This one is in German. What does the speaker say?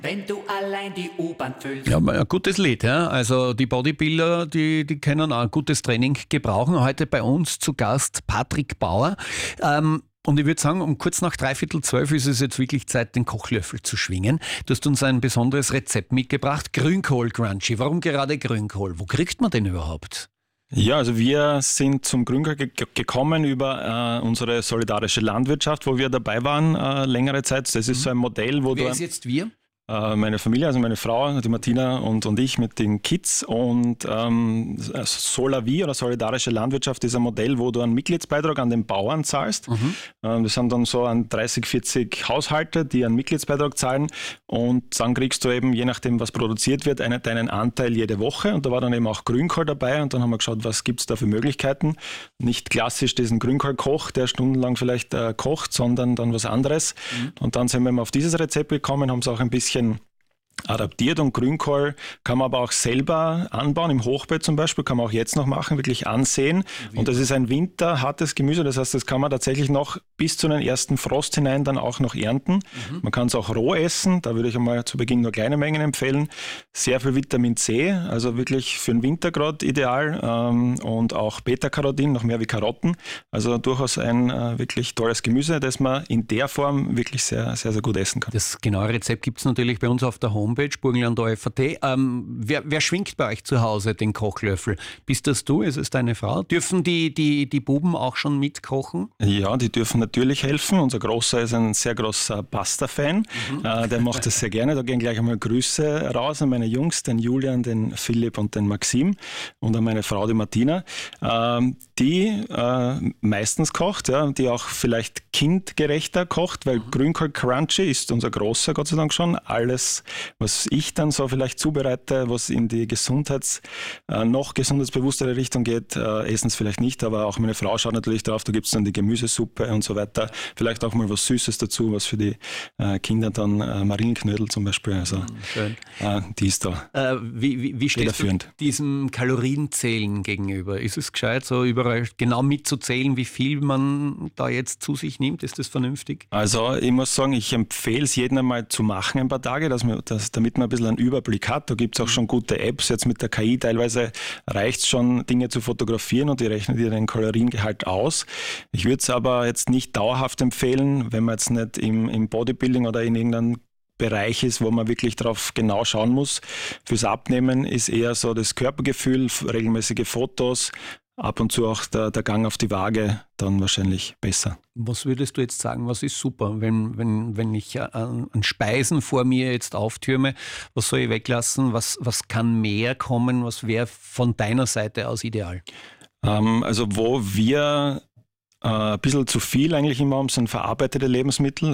Wenn du allein die U-Bahn füllst. Ja, ein gutes Lied, ja. Also die Bodybuilder, die können auch ein gutes Training gebrauchen. Heute bei uns zu Gast Patrick Bauer. Und ich würde sagen, um kurz nach 11:45 ist es jetzt wirklich Zeit, den Kochlöffel zu schwingen. Du hast uns ein besonderes Rezept mitgebracht, Grünkohl-Crunchy. Warum gerade Grünkohl? Wo kriegt man den überhaupt? Ja, also wir sind zum Grünkohl gekommen über unsere solidarische Landwirtschaft, wo wir dabei waren längere Zeit. Das ist so ein Modell, wo Wer ist jetzt wir? Meine Familie, also meine Frau, die Martina und ich mit den Kids. Und Solavie oder solidarische Landwirtschaft ist ein Modell, wo du einen Mitgliedsbeitrag an den Bauern zahlst. Das sind dann so an 30, 40 Haushalte, die einen Mitgliedsbeitrag zahlen. Und dann kriegst du eben, je nachdem, was produziert wird, deinen Anteil jede Woche. Und da war dann eben auch Grünkohl dabei. Und dann haben wir geschaut, was gibt es da für Möglichkeiten. Nicht klassisch diesen Grünkohlkoch, der stundenlang vielleicht kocht, sondern dann was anderes. Und dann sind wir eben auf dieses Rezept gekommen, haben es auch ein bisschen adaptiert, und Grünkohl kann man aber auch selber anbauen, im Hochbeet zum Beispiel, kann man auch jetzt noch machen, wirklich ansehen. Und das ist ein winterhartes Gemüse, das heißt, das kann man tatsächlich noch bis zu den ersten Frost hinein dann auch noch ernten. Man kann es auch roh essen, da würde ich einmal zu Beginn nur kleine Mengen empfehlen. Sehr viel Vitamin C, also wirklich für den Winter gerade ideal, und auch Beta-Carotin, noch mehr wie Karotten. Also durchaus ein wirklich tolles Gemüse, das man in der Form wirklich sehr, sehr, sehr gut essen kann. Das genaue Rezept gibt es natürlich bei uns auf der Homepage, burgenland.at. Wer schwingt bei euch zu Hause den Kochlöffel? Bist das du? Ist es deine Frau? Dürfen die Buben auch schon mitkochen? Ja, die dürfen natürlich helfen. Unser Großer ist ein sehr großer Pasta-Fan. Der macht das sehr gerne. Da gehen gleich einmal Grüße raus an meine Jungs, den Julian, den Philipp und den Maxim, und an meine Frau, die Martina, die meistens kocht, ja, die auch vielleicht kindgerechter kocht, weil Grünkohl Crunchy ist unser Großer, Gott sei Dank schon. Alles, was ich dann so vielleicht zubereite, was in die noch gesundheitsbewusstere Richtung geht, essen es vielleicht nicht, aber auch meine Frau schaut natürlich drauf, da gibt es dann die Gemüsesuppe und so weiter. Vielleicht auch mal was Süßes dazu, was für die Kinder dann, Marillenknödel zum Beispiel, also Schön. Die ist da Wie stehst du diesem Kalorienzählen gegenüber? Ist es gescheit, so überall genau mitzuzählen, wie viel man da jetzt zu sich nimmt? Ist das vernünftig? Also ich muss sagen, ich empfehle es jedem einmal zu machen ein paar Tage, damit man ein bisschen einen Überblick hat. Da gibt es auch schon gute Apps. Jetzt mit der KI teilweise reicht es schon, Dinge zu fotografieren, und die rechnen dir den Kaloriengehalt aus. Ich würde es aber jetzt nicht dauerhaft empfehlen, wenn man jetzt nicht im Bodybuilding oder in irgendeinem Bereich ist, wo man wirklich drauf genau schauen muss. Fürs Abnehmen ist eher so das Körpergefühl, regelmäßige Fotos, ab und zu auch der Gang auf die Waage, dann wahrscheinlich besser. Was würdest du jetzt sagen, was ist super, wenn ich an Speisen vor mir jetzt auftürme, was soll ich weglassen, was kann mehr kommen, was wäre von deiner Seite aus ideal? Also wo wir ein bisschen zu viel eigentlich immer haben, sind verarbeitete Lebensmittel.